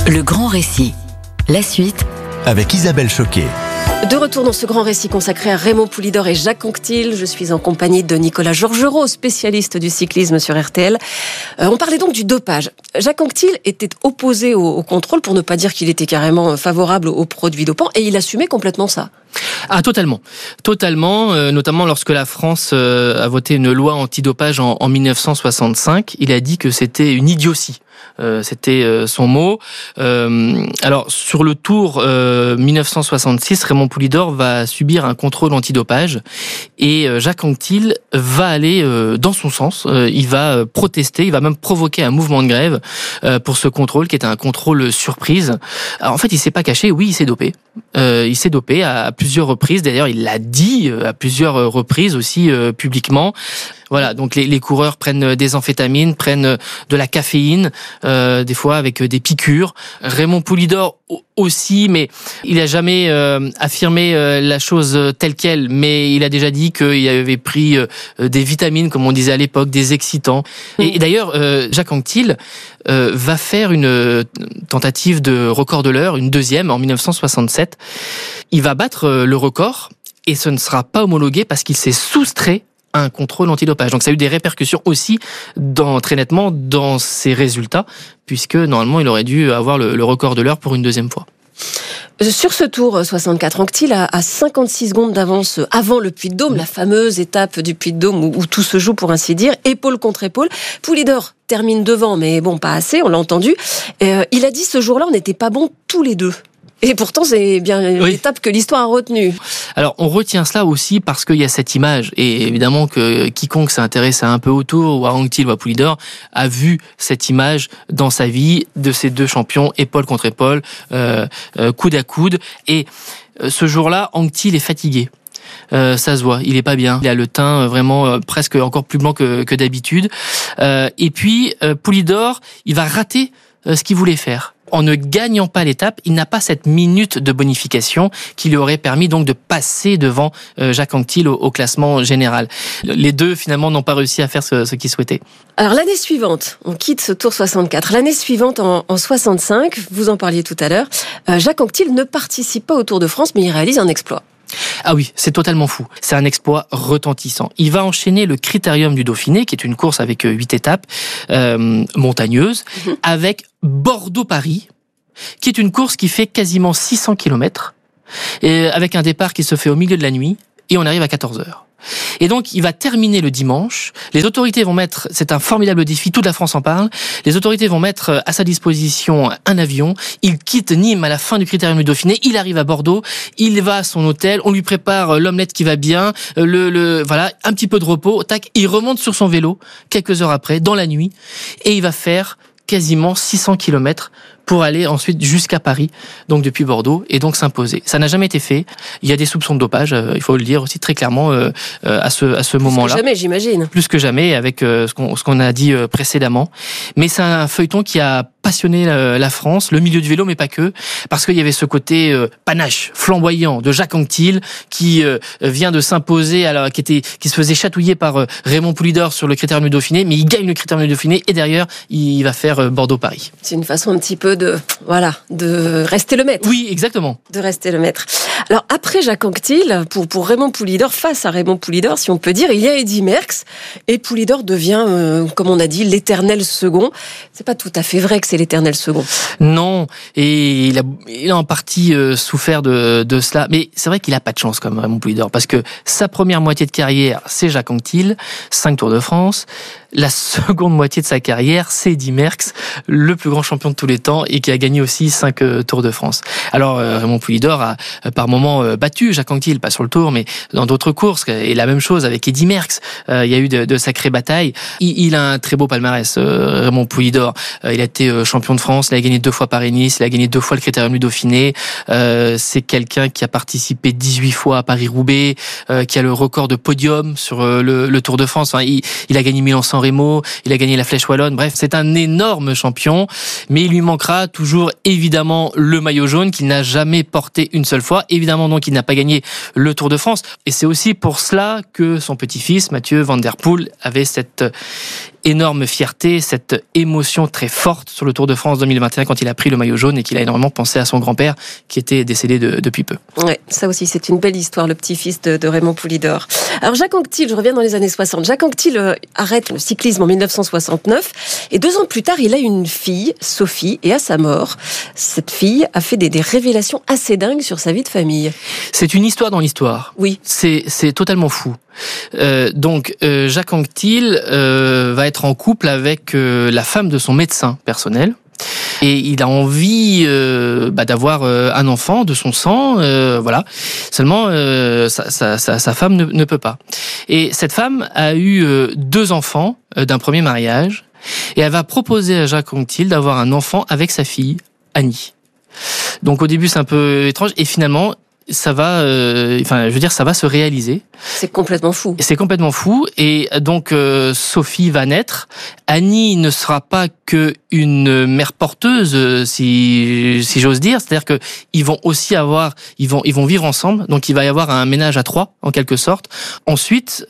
Le grand récit. La suite avec Isabelle Choquet. De retour dans ce grand récit consacré à Raymond Poulidor et Jacques Anquetil. Je suis en compagnie de Nicolas Georgerot, spécialiste du cyclisme sur RTL. On parlait donc du dopage. Jacques Anquetil était opposé au contrôle, pour ne pas dire qu'il était carrément favorable aux produits dopants, et il assumait complètement ça. Ah, totalement, notamment lorsque la France a voté une loi antidopage en 1965, il a dit que c'était une idiotie. C'était son mot. Alors sur le Tour 1966, Raymond Poulidor va subir un contrôle antidopage et Jacques Anquetil va aller dans son sens. Il va protester, il va même provoquer un mouvement de grève pour ce contrôle qui était un contrôle surprise. Alors en fait, il s'est pas caché. Oui, il s'est dopé. Il s'est dopé à plusieurs reprises. D'ailleurs, il l'a dit à plusieurs reprises aussi publiquement. Voilà, donc les coureurs prennent des amphétamines, prennent de la caféine, des fois avec des piqûres. Raymond Poulidor aussi, mais il a jamais affirmé la chose telle quelle, mais il a déjà dit qu'il avait pris des vitamines, comme on disait à l'époque, des excitants. Et d'ailleurs, Jacques Anquetil va faire une tentative de record de l'heure, une deuxième en 1967. Il va battre le record et ce ne sera pas homologué parce qu'il s'est soustrait un contrôle antidopage. Donc ça a eu des répercussions aussi très nettement dans ses résultats, puisque normalement il aurait dû avoir le record de l'heure pour une deuxième fois. Sur ce Tour 64, Anquetil a 56 secondes d'avance avant le Puy-de-Dôme, la fameuse étape du Puy-de-Dôme où tout se joue, pour ainsi dire, épaule contre épaule. Poulidor termine devant, mais bon, pas assez, on l'a entendu. Il a dit ce jour-là, on n'était pas bons tous les deux. Et pourtant, c'est bien l'étape que l'histoire a retenue. Alors, on retient cela aussi parce qu'il y a cette image. Et évidemment que quiconque s'intéresse un peu au Tour, ou à Anquetil ou à Poulidor, a vu cette image dans sa vie de ces deux champions, épaule contre épaule, coude à coude. Et ce jour-là, Anquetil est fatigué. Ça se voit, il est pas bien. Il a le teint vraiment presque encore plus blanc que d'habitude. Et puis, Poulidor, il va rater ce qu'il voulait faire. En ne gagnant pas l'étape, il n'a pas cette minute de bonification qui lui aurait permis donc de passer devant Jacques Anquetil au classement général. Les deux, finalement, n'ont pas réussi à faire ce qu'ils souhaitaient. Alors, l'année suivante, on quitte ce Tour 64. L'année suivante, en 65, vous en parliez tout à l'heure, Jacques Anquetil ne participe pas au Tour de France, mais il réalise un exploit. Ah oui, c'est totalement fou. C'est un exploit retentissant. Il va enchaîner le Critérium du Dauphiné, qui est une course avec 8 étapes montagneuses, avec Bordeaux-Paris, qui est une course qui fait quasiment 600 km, et avec un départ qui se fait au milieu de la nuit, et on arrive à 14h. Et donc, il va terminer le dimanche. Les autorités vont mettre, c'est un formidable défi, toute la France en parle, les autorités vont mettre à sa disposition un avion. Il quitte Nîmes à la fin du Critérium du Dauphiné, il arrive à Bordeaux, il va à son hôtel, on lui prépare l'omelette qui va bien, voilà, un petit peu de repos, tac, il remonte sur son vélo, quelques heures après, dans la nuit, et il va faire quasiment 600 km pour aller ensuite jusqu'à Paris, donc depuis Bordeaux, et donc s'imposer. Ça n'a jamais été fait. Il y a des soupçons de dopage, il faut le dire aussi très clairement à ce moment-là. Plus que jamais, j'imagine. Plus que jamais, avec ce qu'on a dit précédemment. Mais c'est un feuilleton qui a passionné la France, le milieu du vélo, mais pas que, parce qu'il y avait ce côté panache, flamboyant de Jacques Anquetil qui vient de s'imposer, alors qui se faisait chatouiller par Raymond Poulidor sur le Critérium du Dauphiné, mais il gagne le Critérium du Dauphiné et derrière il va faire Bordeaux-Paris. C'est une façon un petit peu de rester le maître. Oui, exactement. De rester le maître. Alors après Jacques Anquetil, pour Raymond Poulidor, face à Raymond Poulidor, si on peut dire, il y a Eddy Merckx, et Poulidor devient, comme on a dit, l'éternel second. C'est pas tout à fait vrai que c'est l'éternel second. Non, et il a en partie souffert de cela, mais c'est vrai qu'il a pas de chance comme Raymond Poulidor, parce que sa première moitié de carrière, c'est Jacques Anquetil, 5 Tours de France. La seconde moitié de sa carrière, c'est Eddy Merckx, le plus grand champion de tous les temps et qui a gagné aussi 5 Tours de France. Alors Raymond Poulidor a par moments battu Jacques Anquetil, pas sur le Tour, mais dans d'autres courses. Et la même chose avec Eddy Merckx. Il y a eu de sacrées batailles. Il a un très beau palmarès, Raymond Poulidor. Il a été champion de France, il a gagné 2 fois Paris-Nice, il a gagné 2 fois le Critérium du Dauphiné. C'est quelqu'un qui a participé 18 fois à Paris-Roubaix, qui a le record de podium sur le Tour de France. Enfin, il a gagné Milan-San San Remo, il a gagné la Flèche Wallonne. Bref, c'est un énorme champion, mais il lui manquera toujours évidemment le maillot jaune qu'il n'a jamais porté une seule fois. Évidemment donc il n'a pas gagné le Tour de France, et c'est aussi pour cela que son petit-fils Mathieu Van Der Poel avait cette énorme fierté, cette émotion très forte sur le Tour de France 2021 quand il a pris le maillot jaune et qu'il a énormément pensé à son grand-père qui était décédé depuis peu. Ouais, ça aussi c'est une belle histoire, le petit-fils de Raymond Poulidor. Alors Jacques Anquetil, je reviens dans les années 60. Jacques Anquetil arrête le cyclisme en 1969 et 2 ans plus tard, il a une fille, Sophie, et à sa mort, cette fille a fait des révélations assez dingues sur sa vie de famille. C'est une histoire dans l'histoire. Oui. C'est totalement fou. Donc Jacques Anquetil va être en couple avec la femme de son médecin personnel. Et il a envie d'avoir un enfant de son sang, voilà. Seulement, sa femme ne peut pas. Et cette femme a eu 2 enfants d'un premier mariage, et elle va proposer à Jacques Anquetil d'avoir un enfant avec sa fille, Annie. Donc au début, c'est un peu étrange, et finalement, ça va, ça va se réaliser. C'est complètement fou. C'est complètement fou. Et donc, Sophie va naître. Annie ne sera pas que une mère porteuse, si j'ose dire. C'est-à-dire que ils vont vivre ensemble. Donc, il va y avoir un ménage à 3, en quelque sorte. Ensuite,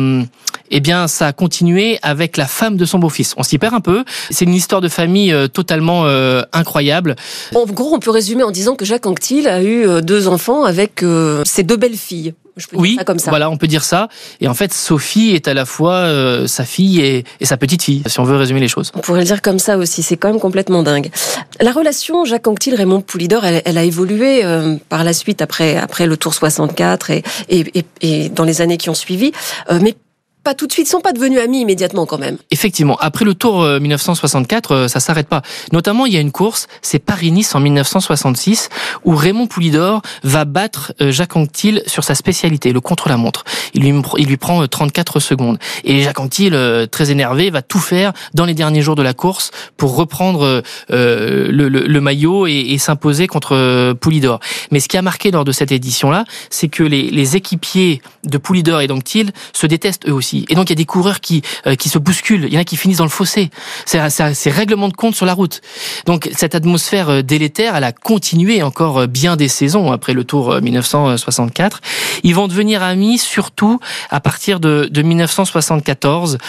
ça a continué avec la femme de son beau-fils. On s'y perd un peu. C'est une histoire de famille totalement incroyable. En gros, on peut résumer en disant que Jacques Anquetil a eu 2 enfants avec ses 2 belles filles. Je peux dire ça comme ça. Voilà, on peut dire ça. Et en fait, Sophie est à la fois sa fille et sa petite fille, si on veut résumer les choses. On pourrait le dire comme ça aussi. C'est quand même complètement dingue. La relation Jacques Anquetil-Raymond Poulidor, elle a évolué par la suite après le Tour 64 et dans les années qui ont suivi. Mais pas tout de suite, ils sont pas devenus amis immédiatement quand même. Effectivement, après le Tour 1964, ça s'arrête pas. Notamment, il y a une course, c'est Paris-Nice en 1966, où Raymond Poulidor va battre Jacques Anquetil sur sa spécialité, le contre-la-montre. Il lui prend 34 secondes. Et Jacques Anquetil, très énervé, va tout faire dans les derniers jours de la course pour reprendre le maillot et s'imposer contre Poulidor. Mais ce qui a marqué lors de cette édition-là, c'est que les équipiers de Poulidor et d'Anquetil se détestent eux aussi. Et donc il y a des coureurs qui se bousculent, il y en a qui finissent dans le fossé. C'est règlement de compte sur la route. Donc cette atmosphère délétère, elle a continué encore bien des saisons après le Tour 1964. Ils vont devenir amis surtout à partir de 1974.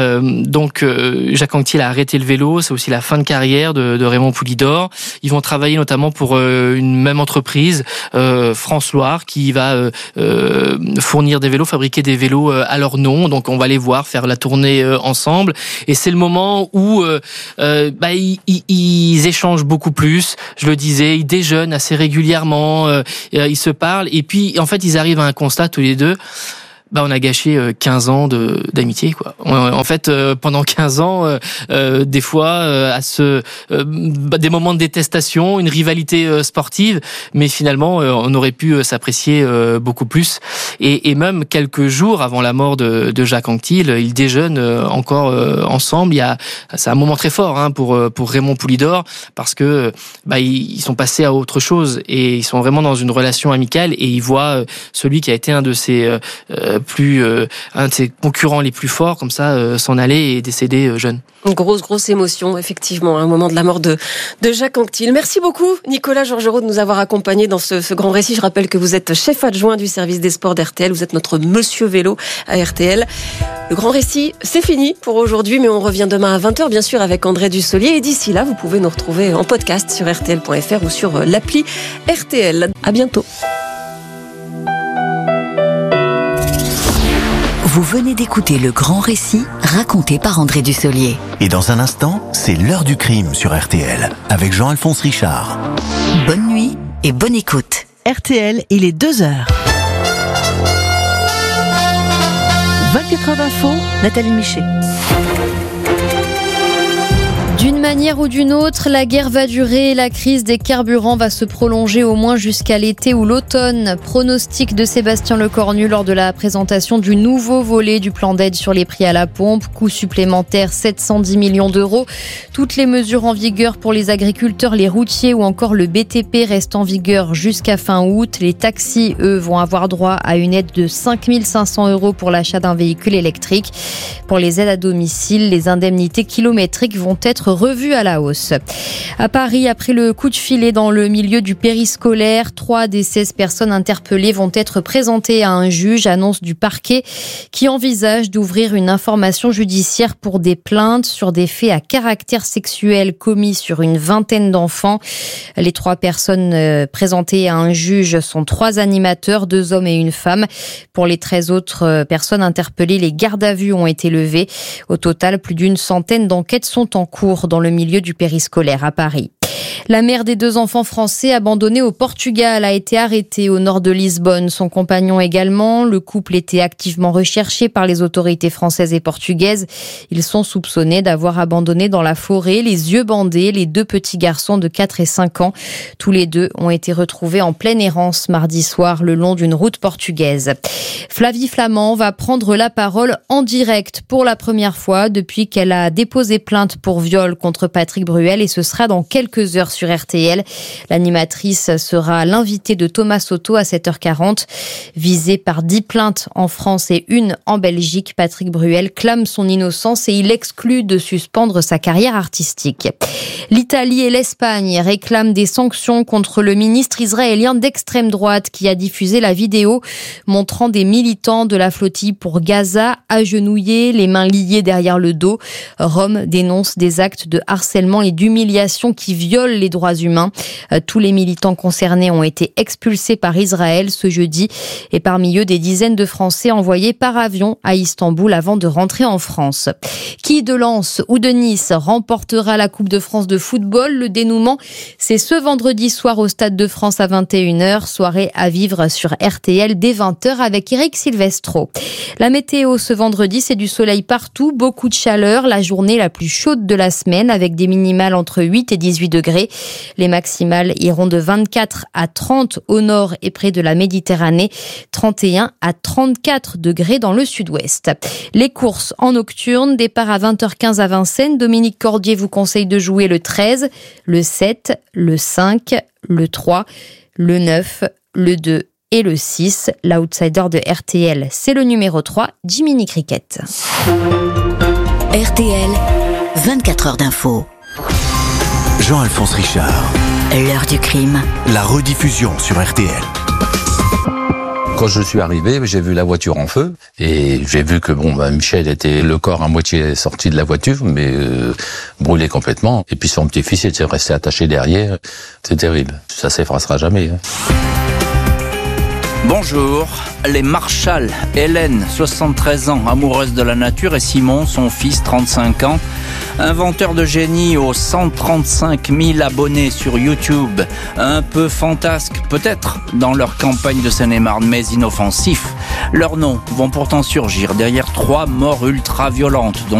Jacques Anquetil a arrêté le vélo, c'est aussi la fin de carrière de Raymond Poulidor. Ils vont travailler notamment pour une même entreprise, France Loire, qui va fournir des vélos, fabriquer des vélos à leur nom. Donc on va les voir faire la tournée ensemble, et c'est le moment où ils échangent beaucoup plus. Je le disais, ils déjeunent assez régulièrement, ils se parlent, et puis en fait ils arrivent à un constat tous les deux. On a gâché 15 ans d'amitié, quoi. En fait, pendant 15 ans, des fois, des moments de détestation, une rivalité sportive, mais finalement, on aurait pu s'apprécier beaucoup plus. Et même quelques jours avant la mort de Jacques Anquetil, ils déjeunent encore ensemble. C'est un moment très fort pour Raymond Poulidor, parce que ils sont passés à autre chose et ils sont vraiment dans une relation amicale, et ils voient celui qui a été un de ses un de ses concurrents les plus forts comme ça s'en aller et décéder jeune. Une grosse émotion, effectivement, à un moment de la mort de Jacques Anquetil. Merci beaucoup, Nicolas Georgerot, de nous avoir accompagnés dans ce grand récit. Je rappelle que vous êtes chef adjoint du service des sports d'RTL. Vous êtes notre monsieur vélo à RTL. Le grand récit, c'est fini pour aujourd'hui, mais on revient demain à 20h, bien sûr, avec André Dussolier. Et d'ici là, vous pouvez nous retrouver en podcast sur RTL.fr ou sur l'appli RTL. À bientôt. Vous venez d'écouter le grand récit raconté par André Dussolier. Et dans un instant, c'est l'heure du crime sur RTL avec Jean-Alphonse Richard. Bonne nuit et bonne écoute. RTL, il est 2h. 24h d'info, Nathalie Miché. D'une manière ou d'une autre, la guerre va durer et la crise des carburants va se prolonger au moins jusqu'à l'été ou l'automne. Pronostic de Sébastien Lecornu lors de la présentation du nouveau volet du plan d'aide sur les prix à la pompe. Coût supplémentaire 710 millions d'euros. Toutes les mesures en vigueur pour les agriculteurs, les routiers ou encore le BTP restent en vigueur jusqu'à fin août. Les taxis, eux, vont avoir droit à une aide de 5 500 euros pour l'achat d'un véhicule électrique. Pour les aides à domicile, les indemnités kilométriques vont être revues à la hausse. À Paris, après le coup de filet dans le milieu du périscolaire, 3 des 16 personnes interpellées vont être présentées à un juge, annonce du parquet qui envisage d'ouvrir une information judiciaire pour des plaintes sur des faits à caractère sexuel commis sur une vingtaine d'enfants. Les 3 personnes présentées à un juge sont 3 animateurs, 2 hommes et une femme. Pour les 13 autres personnes interpellées, les gardes à vue ont été levées. Au total, plus d'une centaine d'enquêtes sont en cours dans le milieu du périscolaire à Paris. La mère des 2 enfants français abandonnés au Portugal a été arrêtée au nord de Lisbonne. Son compagnon également. Le couple était activement recherché par les autorités françaises et portugaises. Ils sont soupçonnés d'avoir abandonné dans la forêt, les yeux bandés, les 2 petits garçons de 4 et 5 ans. Tous les 2 ont été retrouvés en pleine errance mardi soir le long d'une route portugaise. Flavie Flament va prendre la parole en direct pour la première fois depuis qu'elle a déposé plainte pour viol contre Patrick Bruel et ce sera dans quelques heures sur RTL. L'animatrice sera l'invitée de Thomas Soto à 7h40. Visé par 10 plaintes en France et 1 en Belgique, Patrick Bruel clame son innocence et il exclut de suspendre sa carrière artistique. L'Italie et l'Espagne réclament des sanctions contre le ministre israélien d'extrême droite qui a diffusé la vidéo montrant des militants de la flottille pour Gaza agenouillés, les mains liées derrière le dos. Rome dénonce des actes de harcèlement et d'humiliation qui violent les droits humains. Tous les militants concernés ont été expulsés par Israël ce jeudi et parmi eux des dizaines de Français envoyés par avion à Istanbul avant de rentrer en France. Qui de Lens ou de Nice remportera la Coupe de France de football? Le dénouement, c'est ce vendredi soir au Stade de France à 21h. Soirée à vivre sur RTL dès 20h avec Eric Silvestro. La météo ce vendredi, c'est du soleil partout, beaucoup de chaleur, la journée la plus chaude de la semaine avec des minimales entre 8 et 18 degrés. Les maximales iront de 24 à 30 au nord et près de la Méditerranée, 31 à 34 degrés dans le sud-ouest. Les courses en nocturne, départ à 20h15 à Vincennes. Dominique Cordier vous conseille de jouer le 13, le 7, le 5, le 3, le 9, le 2 et le 6. L'outsider de RTL, c'est le numéro 3, Jiminy Cricket. RTL, 24 heures d'info. Jean-Alphonse Richard. L'heure du crime. La rediffusion sur RTL. Quand je suis arrivé, j'ai vu la voiture en feu et j'ai vu que Michel était le corps à moitié sorti de la voiture, mais brûlé complètement. Et puis son petit-fils était resté attaché derrière. C'est terrible. Ça s'effacera jamais. Bonjour, les Marshall, Hélène, 73 ans, amoureuse de la nature, et Simon, son fils, 35 ans, inventeur de génie aux 135 000 abonnés sur YouTube. Un peu fantasque, peut-être, dans leur campagne de Seine-et-Marne, mais inoffensif. Leurs noms vont pourtant surgir derrière 3 morts ultra-violentes, dont